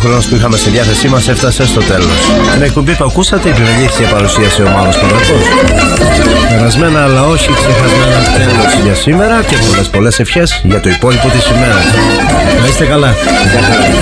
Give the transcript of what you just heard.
χρόνος που είχαμε στη διάθεσή μας έφτασε στο τέλος. Την εκπομπή που ακούσατε επιμελήθηκε παρουσίαση ο Μάνος Παπαδάκος. Περασμένα αλλά όχι ξεχασμένα τέλος για σήμερα και πολλές ευχές για το υπόλοιπο της ημέρας. Να είστε καλά.